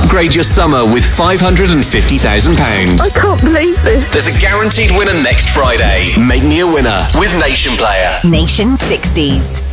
upgrade your summer with £550,000. I can't believe this. There's a guaranteed winner next Friday. Make me a winner with Nation Player. Nation 60s.